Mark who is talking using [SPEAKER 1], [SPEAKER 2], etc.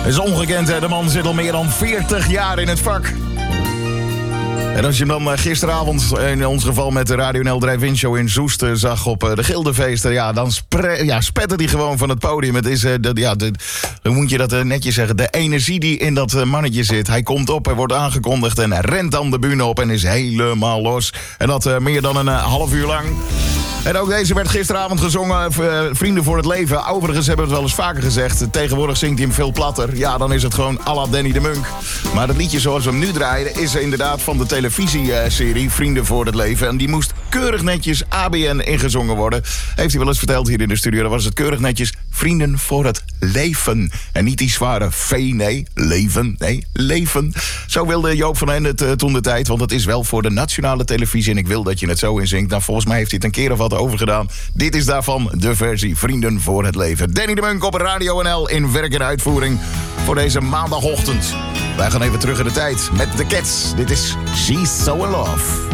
[SPEAKER 1] is ongekend, hè? De man zit al meer dan 40 jaar in het vak. En als je hem dan gisteravond, in ons geval met de Radio NL Drive-In Show in Zoest, zag op de Gildefeesten, ja, dan spettert hij gewoon van het podium. Het is, hoe moet je dat netjes zeggen, de energie die in dat mannetje zit. Hij komt op, hij wordt aangekondigd en hij rent dan de bühne op en is helemaal los. En dat meer dan een half uur lang. En ook deze werd gisteravond gezongen, Vrienden voor het Leven. Overigens hebben we het wel eens vaker gezegd. Tegenwoordig zingt hij hem veel platter. Ja, dan is het gewoon à la Danny de Munk. Maar het liedje zoals we hem nu draaien is inderdaad van de televisieserie Vrienden voor het Leven. En die moest keurig netjes ABN ingezongen worden. Heeft hij wel eens verteld hier in de studio. Dan was het keurig netjes Vrienden voor het Leven. En niet die zware V, nee, leven, nee, leven. Zo wilde Joop van Ende het toen de tijd. Want het is wel voor de nationale televisie. En ik wil dat je het zo inzingt. Nou, volgens mij heeft hij het een keer of wat overgedaan. Dit is daarvan de versie Vrienden voor het Leven. Danny de Munk op Radio NL in werk en uitvoering voor deze maandagochtend. Wij gaan even terug in de tijd met The Cats. Dit is She's So In Love.